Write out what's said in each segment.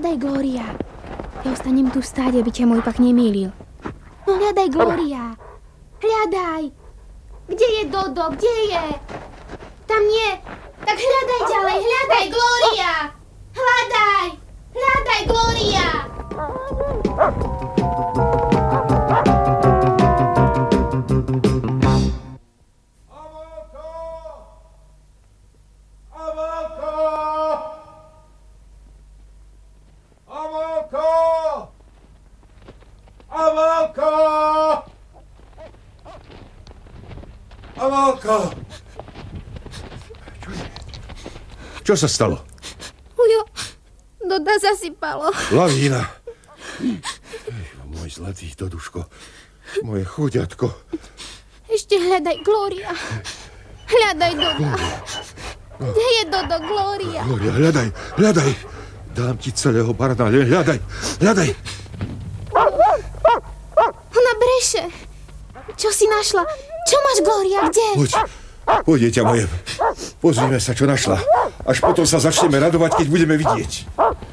hľadaj, Glória. Ja ostanem tu stáť, aby ťa môj pak nemýlil. No hľadaj, Glória. Hľadaj. Kde je Dodo? Kde je? Tam nie. Tak hľadaj ďalej. Hľadaj, Glória. Hľadaj. Hľadaj, Glória. Amálka! Čo sa stalo? Ujo, Doda zasypalo. Lavína. Môj zlatý Doduško. Moje chuďatko. Ešte hľadaj, Glória. Hľadaj, Doda. Kde je Dodo, Glória? Glória, hľadaj. Dám ti celého barana, hľadaj. Ona breše. Čo si našla? Čo máš, Glória, kde? Poď, dieťa moje. Pozrime sa, čo našla. Až potom sa začneme radovať, keď budeme vidieť.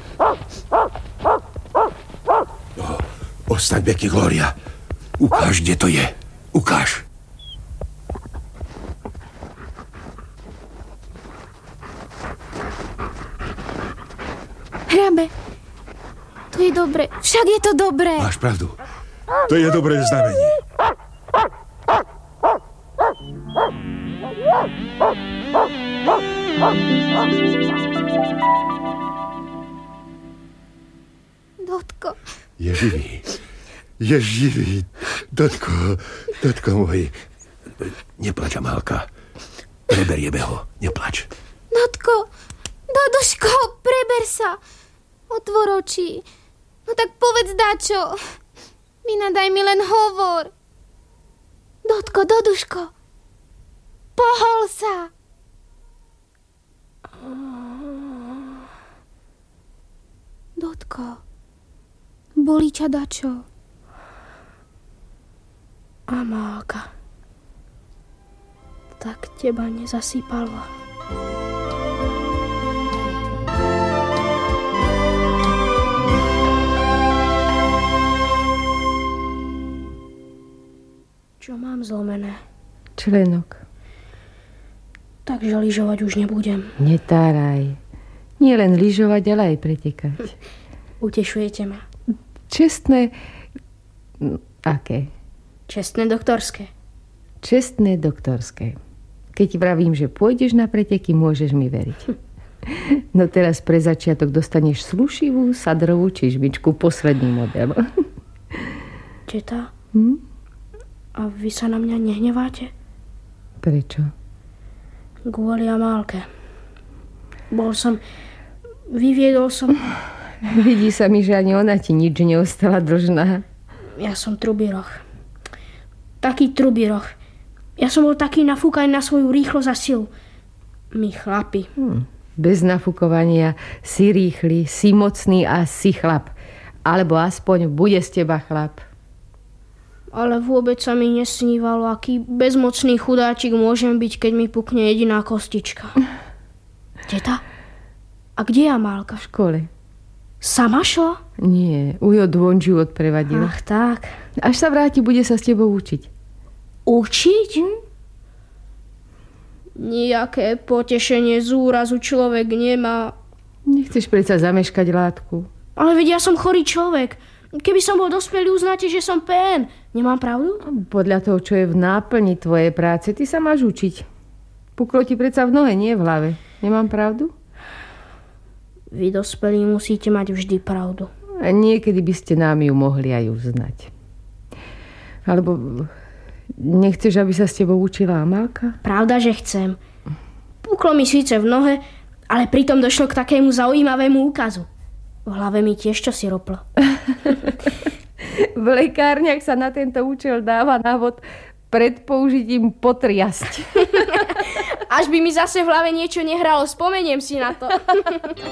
Ostaň pekne, Glória. Ukáž, kde to je. Ukáž. Hrabe, to je dobre. Však je to dobré. Máš pravdu. To je dobré znamenie. Dotko. Je živý. Dotko môj. Neplač, Amálka. Preberieme ho. Neplač. Dotko, Doduško, preber sa. Otvor oči. No tak povedz dačo. Vynadaj mi len hovor. Dotko, Doduško. Pohol sa. Dotko, bolí ťa dačo? Amálka, tak teba nezasypalo. Čo mám zlomené? Členok. Takže lyžovať už nebudem. Netáraj. Nie len lyžovať, ale aj pretekať. Utešujete ma. Čestné... Aké? Čestné doktorské. Čestné doktorské. Keď ti vravím, že pôjdeš na preteky, môžeš mi veriť. No teraz pre začiatok dostaneš slušivú sadrovú čižmičku, posledný model. Teta? A vy sa na mňa nehneváte? Prečo? Kvôli Amálke. Vyviedol som... Vidí sa mi, že ani ona ti nič neostala dlžná. Ja som trubiroch. Taký trubiroch. Ja som bol taký nafúkaný na svoju rýchlosť a silu. My chlapi. Bez nafúkovania si rýchly, si mocný a si chlap. Alebo aspoň bude z teba chlap. Ale vôbec sa mi nesnívalo, aký bezmocný chudáčik môžem byť, keď mi pukne jediná kostička. Teta? A kde je Amálka? V škole. Sama šla? Nie, ujo dvonžiu odprevadil. Ach tak. Až sa vráti, bude sa s tebou učiť. Učiť? Nijaké potešenie z úrazu človek nemá. Nechceš predsa zameškať látku. Ale veď ja som chorý človek. Keby som bol dospelý, uznáte, že som PN. Nemám pravdu? Podľa toho, čo je v náplni tvojej práce, ty sa máš učiť. Puklo ti predsa v nohe, nie v hlave. Nemám pravdu? Vy dospelí musíte mať vždy pravdu. A niekedy by ste nám ju mohli aj uznať. Alebo nechceš, aby sa s tebou učila Amálka? Pravda, že chcem. Puklo mi síce v nohe, ale pritom došlo k takému zaujímavému úkazu. V hlave mi tiež čosi roplo. V lekárniach sa na tento účel dáva návod pred použitím potriasť. Až by mi zase v hlave niečo nehralo, spomeniem si na to.